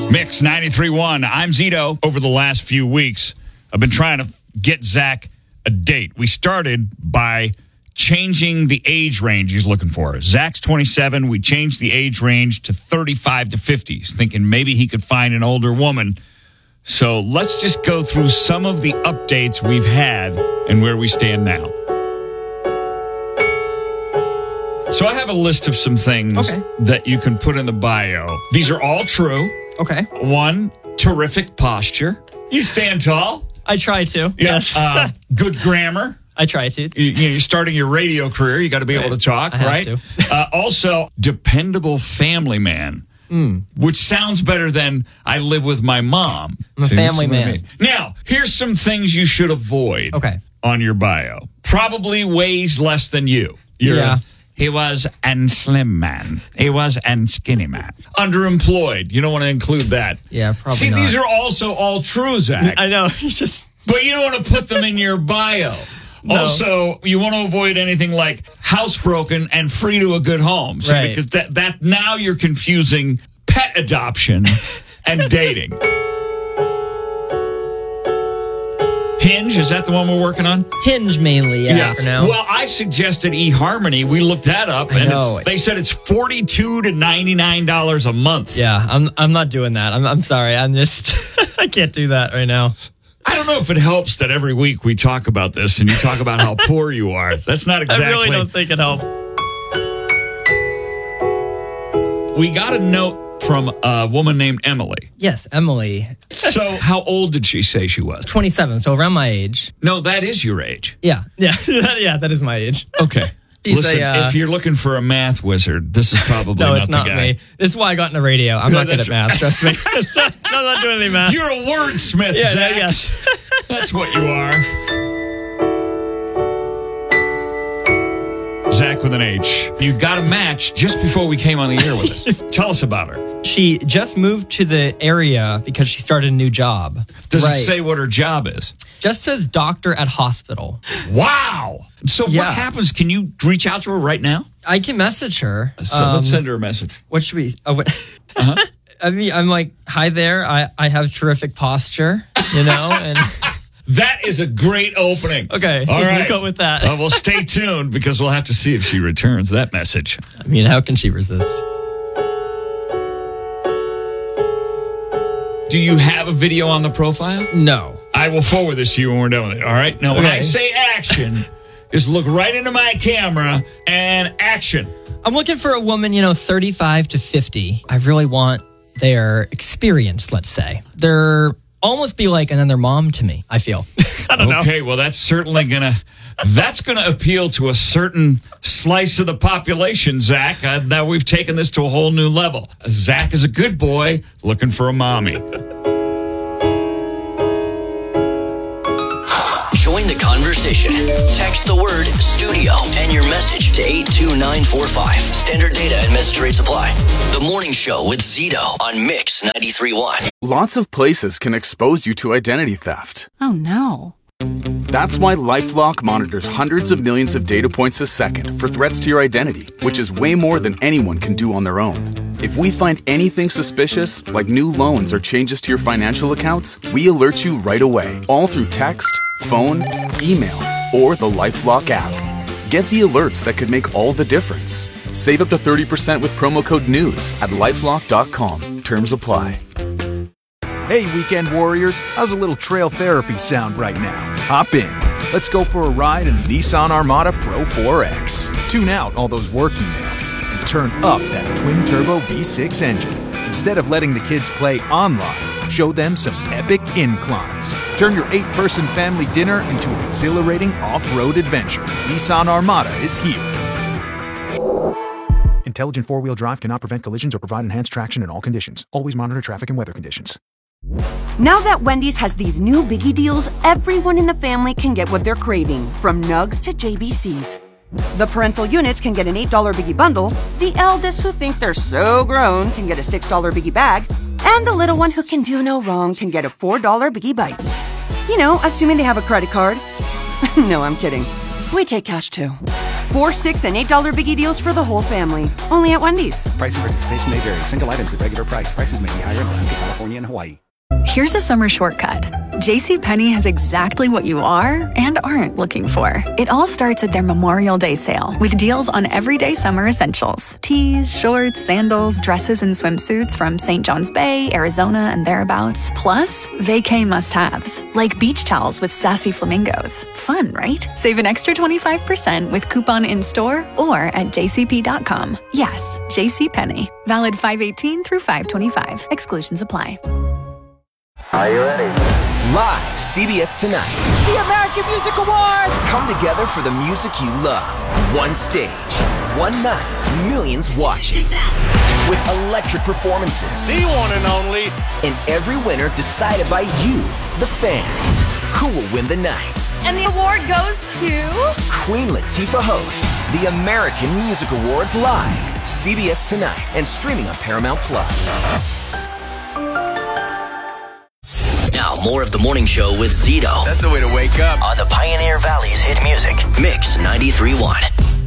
Mix 93.1. I'm Zito. Over the last few weeks, I've been trying to get Zach a date. We started by changing the age range he's looking for. Zach's 27. We changed the age range to 35 to 50s, thinking maybe he could find an older woman. So let's just go through some of the updates we've had and where we stand now. So I have a list of some things that you can put in the bio. These are all true. Okay. 1, terrific posture. You stand tall. I try to. Yes. Good grammar. I try to. You're starting your radio career. You got to be able to talk, right? Also, dependable family man, which sounds better than I live with my mom. I'm a family man. Now, here's some things you should avoid on your bio. Probably weighs less than you. He was an slim man. He was an skinny man. Underemployed. You don't want to include that. Yeah, probably See, not. these are also all true, Zach. I know. But you don't want to put them in your bio. No. Also, you want to avoid anything like housebroken and free to a good home. See, because that now you're confusing pet adoption and dating. Hinge, is that the one we're working on? Hinge mainly, for now. Well, I suggested eHarmony. We looked that up, and they said it's $42 to $99 a month. Yeah, I'm not doing that. I'm sorry. I'm just I can't do that right now. I don't know if it helps that every week we talk about this and you talk about how poor you are. That's not exactly. I really don't think it helped. We got a note from a woman named Emily. Yes, Emily. So how old did she say she was? 27, so around my age. No, that is your age. Yeah, that is my age. Okay. Listen, if you're looking for a math wizard, this is probably not the guy. No, it's not me. This is why I got into radio. I'm not good at math, trust me. I'm not doing any math. You're a wordsmith, Zach. Yes. That's what you are. Zach with an H. You got a match just before we came on the air with us. Tell us about her. She just moved to the area because she started a new job. Does it say what her job is? Just says doctor at hospital. Wow. So what happens? Can you reach out to her right now? I can message her. So let's send her a message. What should we... I mean, I'm like, hi there. I have terrific posture, and... That is a great opening. Okay. All right. We'll go with that. Well, stay tuned because we'll have to see if she returns that message. I mean, how can she resist? Do you have a video on the profile? No. I will forward this to you when we're done with it. All right? Now, when I say action, just look right into my camera and action. I'm looking for a woman, 35 to 50. I really want their experience, let's say. Almost be like another mom to me, I feel. I don't know. Okay, well, that's certainly gonna appeal to a certain slice of the population, Zach. Now we've taken this to a whole new level. Zach is a good boy looking for a mommy. Join the conversation. Text the word studio and your message to 82945. Standard data and message rates apply. The Morning Show with Zito on Mix 93.1. Lots of places can expose you to identity theft. Oh, no. That's why LifeLock monitors hundreds of millions of data points a second for threats to your identity, which is way more than anyone can do on their own. If we find anything suspicious, like new loans or changes to your financial accounts, we alert you right away, all through text, phone, email, or the LifeLock app. Get the alerts that could make all the difference. Save up to 30% with promo code NEWS at LifeLock.com. Terms apply. Hey, weekend warriors, how's a little trail therapy sound right now? Hop in. Let's go for a ride in the Nissan Armada Pro 4X. Tune out all those work emails and turn up that twin-turbo V6 engine. Instead of letting the kids play online, show them some epic inclines. Turn your 8-person family dinner into an exhilarating off-road adventure. Nissan Armada is here. Intelligent four-wheel drive cannot prevent collisions or provide enhanced traction in all conditions. Always monitor traffic and weather conditions. Now that Wendy's has these new biggie deals, everyone in the family can get what they're craving, from nugs to JBCs. The parental units can get an $8 biggie bundle, the eldest who think they're so grown can get a $6 biggie bag, and the little one who can do no wrong can get a $4 biggie bites. Assuming they have a credit card. No, I'm kidding. We take cash too. 4, $6, and $8 biggie deals for the whole family. Only at Wendy's. Price and participation may vary. Single items at regular price. Prices may be higher in Alaska, California, and Hawaii. Here's a summer shortcut. JCPenney has exactly what you are and aren't looking for. It all starts at their Memorial Day sale with deals on everyday summer essentials. Tees, shorts, sandals, dresses, and swimsuits from St. John's Bay, Arizona, and thereabouts. Plus, vacay must-haves, like beach towels with sassy flamingos. Fun, right? Save an extra 25% with coupon in-store or at jcp.com. Yes, JCPenney. Valid 5/18 through 5/25. Exclusions apply. Are you ready? Live, CBS Tonight. The American Music Awards! Come together for the music you love. One stage, one night, millions watching. With electric performances. The one and only. And every winner decided by you, the fans. Who will win the night? And the award goes to... Queen Latifah hosts the American Music Awards live. CBS Tonight and streaming on Paramount+. Now, more of the morning show with Zito. That's the way to wake up. On the Pioneer Valley's hit music, Mix 93.1.